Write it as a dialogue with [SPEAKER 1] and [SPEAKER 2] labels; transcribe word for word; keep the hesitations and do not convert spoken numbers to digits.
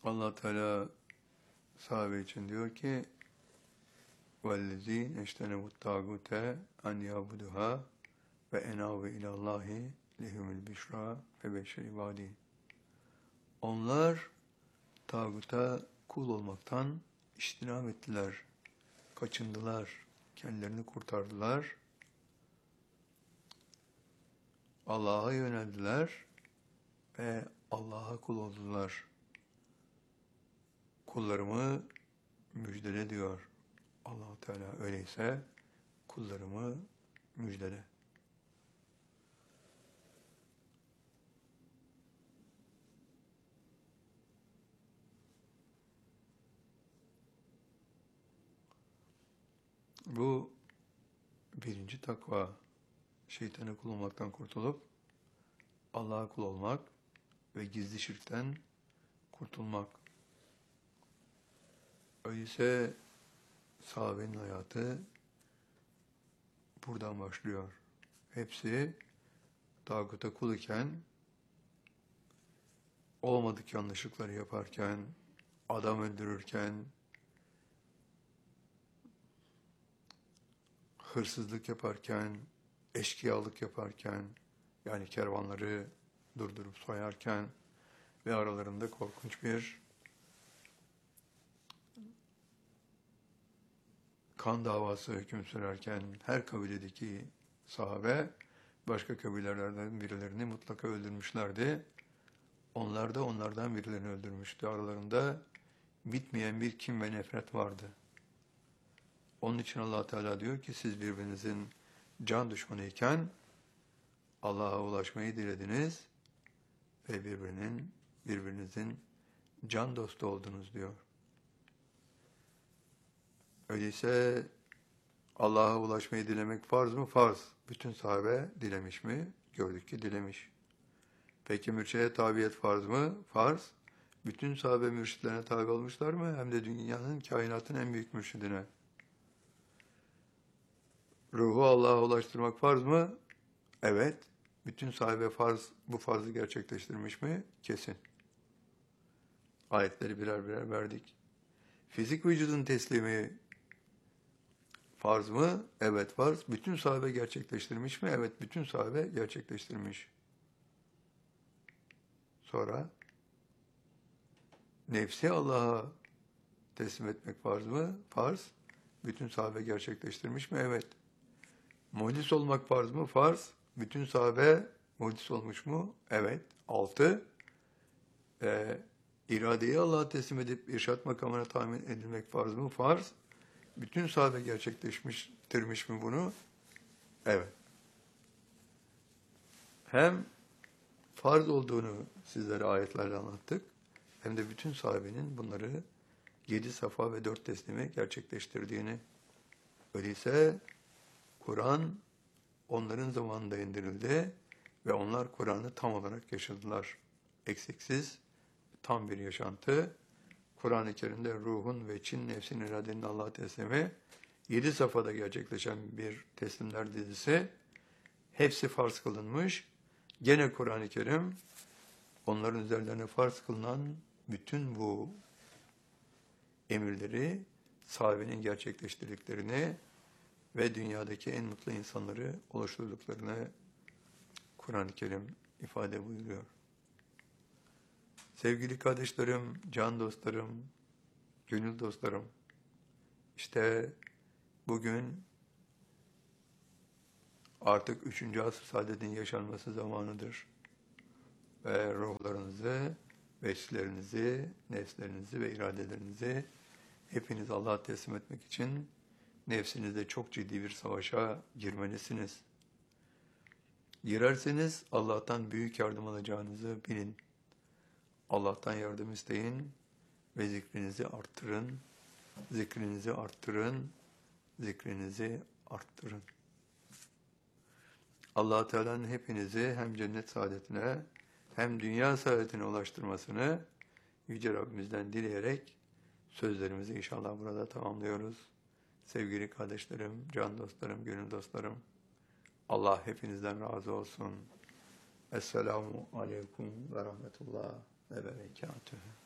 [SPEAKER 1] Allah Teala sahabe için diyor ki وَالَّذ۪ينَ اَجْتَنَبُوا الطَّاغُوتَ اَنْ يَعْبُدُهَا وَاَنَابُوا اِلَى اللّٰهِ لَهُمُ الْبِشْرَى فَبَشِّرْ عِبَادِهِ. Onlar tağuta kul olmaktan iştinab ettiler, kaçındılar, kendilerini kurtardılar, Allah'a yöneldiler ve Allah'a kul oldular. Kullarımı müjdele diyor Allah Teala. Öyleyse kullarımı müjdele. Bu birinci takva. Şeytana kul olmaktan kurtulup Allah'a kul olmak ve gizli şirkten kurtulmak. Öyleyse sahabenin hayatı buradan başlıyor. Hepsi tağuta kul iken, olmadık yanlışlıkları yaparken, adam öldürürken, hırsızlık yaparken, eşkıyalık yaparken, yani kervanları durdurup soyarken ve aralarında korkunç bir kan davası hüküm sürerken her kabiledeki sahabe başka kabilelerden birilerini mutlaka öldürmüşlerdi. Onlar da onlardan birilerini öldürmüştü. Aralarında bitmeyen bir kin ve nefret vardı. Onun için Allah Teala diyor ki siz birbirinizin can düşmanıyken Allah'a ulaşmayı dilediniz ve birbirinin birbirinizin can dostu oldunuz diyor. Öyleyse Allah'a ulaşmayı dilemek farz mı? Farz. Bütün sahabe dilemiş mi? Gördük ki dilemiş. Peki mürşide tabiyet farz mı? Farz. Bütün sahabe mürşitlerine tabi olmuşlar mı? Hem de dünyanın, kainatın en büyük mürşidine. Ruhu Allah'a ulaştırmak farz mı? Evet. Bütün sahabe farz, bu farzı gerçekleştirmiş mi? Kesin. Ayetleri birer birer verdik. Fizik vücudun teslimi farz mı? Evet farz. Bütün sahabe gerçekleştirmiş mi? Evet, bütün sahabe gerçekleştirmiş. Sonra nefsi Allah'a teslim etmek farz mı? Farz. Bütün sahabe gerçekleştirmiş mi? Evet. Muhdis olmak farz mı? Farz. Bütün sahabe muhdis olmuş mu? Evet. Altı. Ee, iradeyi Allah'a teslim edip irşat makamına tamin edilmek farz mı? Farz. Bütün sahabe gerçekleştirmiş mi bunu? Evet. Hem farz olduğunu sizlere ayetlerle anlattık, hem de bütün sahabenin bunları yedi safa ve dört teslimi gerçekleştirdiğini. Öyleyse Kur'an onların zamanında indirildi ve onlar Kur'an'ı tam olarak yaşadılar. Eksiksiz, tam bir yaşantı. Kur'an-ı Kerim'de ruhun ve Çin nefsin iradenin Allah'a teslimi, yedi safhada gerçekleşen bir teslimler dizisi, hepsi farz kılınmış. Gene Kur'an-ı Kerim, onların üzerlerine farz kılınan bütün bu emirleri, sahabenin gerçekleştirdiklerini ve dünyadaki en mutlu insanları oluşturduklarını Kur'an-ı Kerim ifade buyuruyor. Sevgili kardeşlerim, can dostlarım, gönül dostlarım, işte bugün artık üçüncü asr saadetin yaşanması zamanıdır. Ve ruhlarınızı, veslerinizi, nefslerinizi ve iradelerinizi hepiniz Allah'a teslim etmek için nefsinizde çok ciddi bir savaşa girmelisiniz. Girerseniz Allah'tan büyük yardım alacağınızı bilin. Allah'tan yardım isteyin ve zikrinizi arttırın, zikrinizi arttırın, zikrinizi arttırın. Allah Teala'nın hepinizi hem cennet saadetine hem dünya saadetine ulaştırmasını Yüce Rabbimizden dileyerek sözlerimizi inşallah burada tamamlıyoruz. Sevgili kardeşlerim, can dostlarım, gönül dostlarım, Allah hepinizden razı olsun. Esselamu aleyküm ve rahmetullah ve berekatühü.